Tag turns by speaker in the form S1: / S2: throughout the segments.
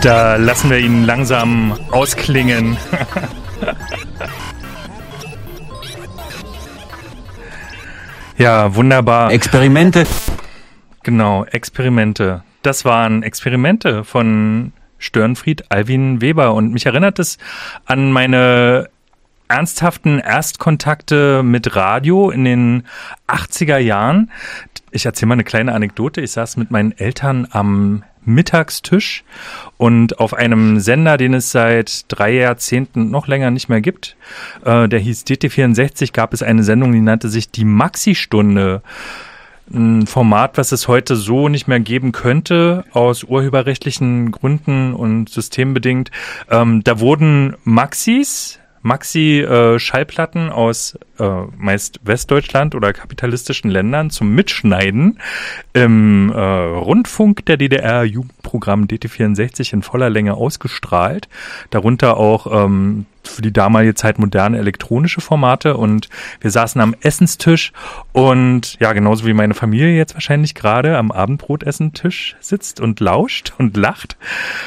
S1: Da lassen wir ihn langsam ausklingen. Ja, wunderbar.
S2: Experimente.
S1: Genau, Experimente. Das waren Experimente von Störenfried Alwin Weber. Und mich erinnert es an meine ernsthaften Erstkontakte mit Radio in den 80er Jahren. Ich erzähle mal eine kleine Anekdote. Ich saß mit meinen Eltern am Mittagstisch und auf einem Sender, den es seit 3 Jahrzehnten noch länger nicht mehr gibt, der hieß DT64, gab es eine Sendung, die nannte sich die Maxi-Stunde. Ein Format, was es heute so nicht mehr geben könnte, aus urheberrechtlichen Gründen und systembedingt. Da wurden Maxi-Schallplatten aus meist Westdeutschland oder kapitalistischen Ländern zum Mitschneiden im Rundfunk der DDR Jugendprogramm DT64 in voller Länge ausgestrahlt. Darunter auch für die damalige Zeit moderne elektronische Formate, und wir saßen am Essenstisch und ja, genauso wie meine Familie jetzt wahrscheinlich gerade am Abendbrotessentisch sitzt und lauscht und lacht.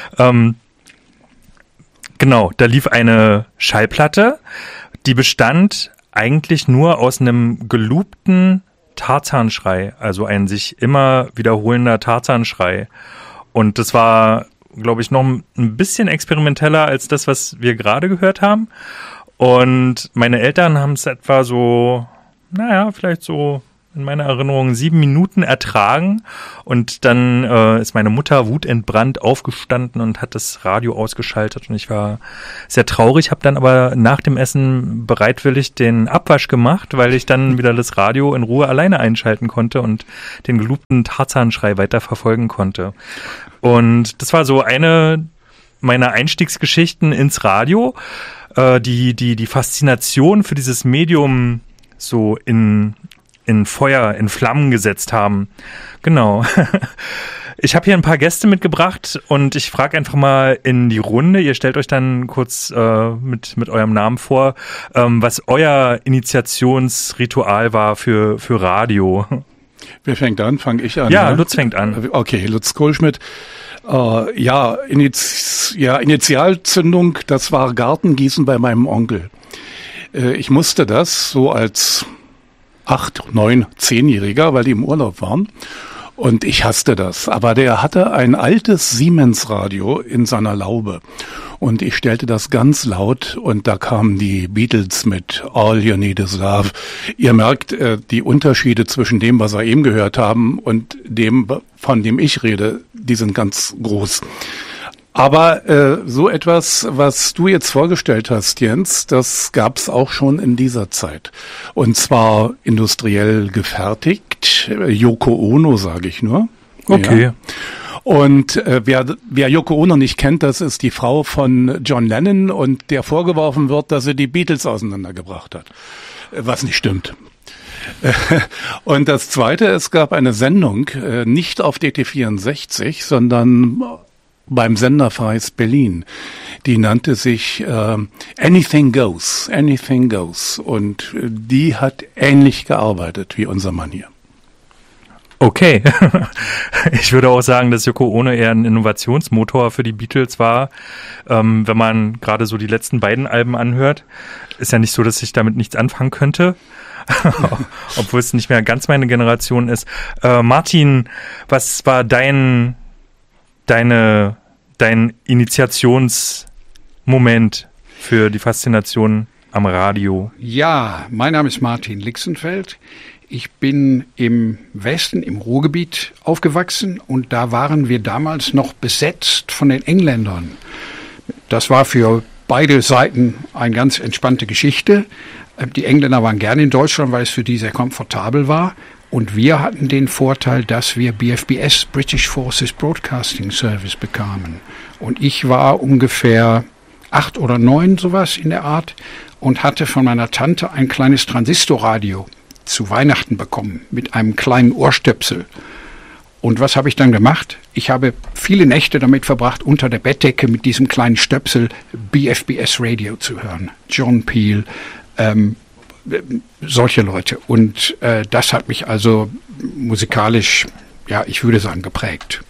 S1: Genau, da lief eine Schallplatte, die bestand eigentlich nur aus einem geloopten Tarzanschrei, also ein sich immer wiederholender Tarzanschrei. Und das war, glaube ich, noch ein bisschen experimenteller als das, was wir gerade gehört haben. Und meine Eltern haben es etwa so, vielleicht so in meiner Erinnerung 7 Minuten ertragen, und dann ist meine Mutter wutentbrannt aufgestanden und hat das Radio ausgeschaltet, und ich war sehr traurig, habe dann aber nach dem Essen bereitwillig den Abwasch gemacht, weil ich dann wieder das Radio in Ruhe alleine einschalten konnte und den geloopten Tarzanschrei weiter verfolgen konnte. Und das war so eine meiner Einstiegsgeschichten ins Radio, die Faszination für dieses Medium so in Feuer, in Flammen gesetzt haben. Genau. Ich habe hier ein paar Gäste mitgebracht und ich frage einfach mal in die Runde. Ihr stellt euch dann kurz mit eurem Namen vor, was euer Initiationsritual war für Radio.
S3: Wer fängt an? Fange ich an?
S1: Ja, Lutz fängt an.
S3: Okay, Lutz Kohlschmidt. Initialzündung, das war Gartengießen bei meinem Onkel. Ich musste das so als 8, 9, 10-Jähriger, weil die im Urlaub waren. Und ich hasste das. Aber der hatte ein altes Siemens-Radio in seiner Laube. Und ich stellte das ganz laut, und da kamen die Beatles mit All You Need Is Love. Ihr merkt die Unterschiede zwischen dem, was wir eben gehört haben, und dem, von dem ich rede, die sind ganz groß. Aber so etwas, was du jetzt vorgestellt hast, Jens, das gab's auch schon in dieser Zeit. Und zwar industriell gefertigt. Yoko Ono, sage ich nur.
S1: Okay.
S3: Ja. Und wer Yoko Ono nicht kennt, das ist die Frau von John Lennon, und der vorgeworfen wird, dass sie die Beatles auseinandergebracht hat. Was nicht stimmt. Und das Zweite, es gab eine Sendung, nicht auf DT64, sondern beim Sendervereis Berlin. Die nannte sich Anything Goes, Anything Goes. Und die hat ähnlich gearbeitet wie unser Mann hier.
S1: Okay. Ich würde auch sagen, dass Yoko Ono eher ein Innovationsmotor für die Beatles war. Wenn man gerade so die letzten beiden Alben anhört, ist ja nicht so, dass ich damit nichts anfangen könnte. Obwohl es nicht mehr ganz meine Generation ist. Martin, was war dein Initiationsmoment für die Faszination am Radio?
S4: Ja, mein Name ist Martin Lixenfeld. Ich bin im Westen, im Ruhrgebiet aufgewachsen, und da waren wir damals noch besetzt von den Engländern. Das war für beide Seiten eine ganz entspannte Geschichte. Die Engländer waren gerne in Deutschland, weil es für die sehr komfortabel war. Und wir hatten den Vorteil, dass wir BFBS, British Forces Broadcasting Service, bekamen. Und ich war ungefähr 8 oder 9, sowas in der Art, und hatte von meiner Tante ein kleines Transistorradio zu Weihnachten bekommen mit einem kleinen Ohrstöpsel. Und was habe ich dann gemacht? Ich habe viele Nächte damit verbracht, unter der Bettdecke mit diesem kleinen Stöpsel BFBS Radio zu hören. John Peel, solche Leute. Und das hat mich also musikalisch, ja, ich würde sagen, geprägt.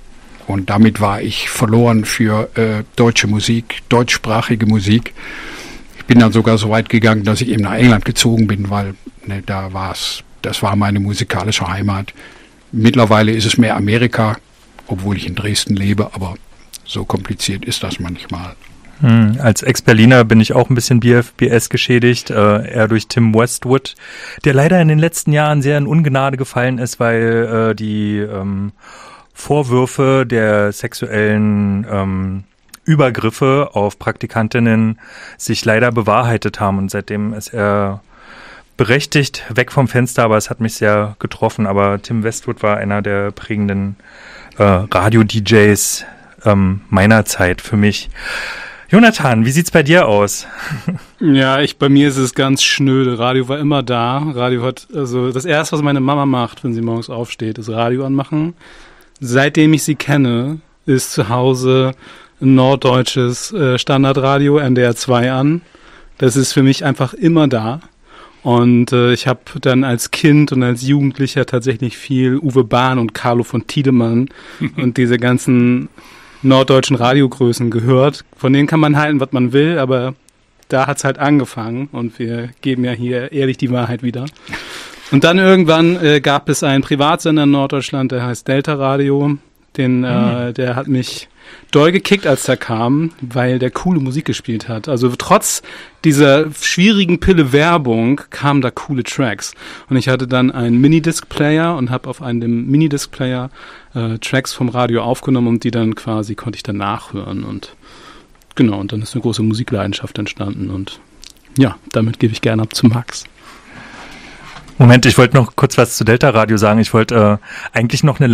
S4: Und damit war ich verloren für deutsche Musik, deutschsprachige Musik. Ich bin dann sogar so weit gegangen, dass ich eben nach England gezogen bin, weil das war meine musikalische Heimat. Mittlerweile ist es mehr Amerika, obwohl ich in Dresden lebe, aber so kompliziert ist das manchmal.
S1: Als Ex-Berliner bin ich auch ein bisschen BFBS geschädigt, eher durch Tim Westwood, der leider in den letzten Jahren sehr in Ungnade gefallen ist, weil die Vorwürfe der sexuellen Übergriffe auf Praktikantinnen sich leider bewahrheitet haben und seitdem ist er berechtigt weg vom Fenster, aber es hat mich sehr getroffen. Aber Tim Westwood war einer der prägenden Radio-DJs meiner Zeit für mich. Jonathan, wie sieht's bei dir aus?
S2: Ja, bei mir ist es ganz schnöde. Radio war immer da. Radio hat, also das Erste, was meine Mama macht, wenn sie morgens aufsteht, ist Radio anmachen. Seitdem ich sie kenne, ist zu Hause ein norddeutsches Standardradio NDR 2 an. Das ist für mich einfach immer da. Und ich habe dann als Kind und als Jugendlicher tatsächlich viel Uwe Bahn und Carlo von Tiedemann und diese ganzen norddeutschen Radiogrößen gehört. Von denen kann man halten, was man will, aber da hat's halt angefangen und wir geben ja hier ehrlich die Wahrheit wieder. Und dann irgendwann gab es einen Privatsender in Norddeutschland, der heißt Delta Radio. Der hat mich doll gekickt, als der kam, weil der coole Musik gespielt hat. Also trotz dieser schwierigen Pille Werbung kamen da coole Tracks. Und ich hatte dann einen Minidisc-Player und habe auf einem Minidisc-Player Tracks vom Radio aufgenommen und die dann konnte ich dann nachhören. Und genau, und dann ist eine große Musikleidenschaft entstanden. Und ja, damit gebe ich gerne ab zu Max.
S1: Moment, ich wollte noch kurz was zu Delta Radio sagen. Ich wollte eigentlich noch eine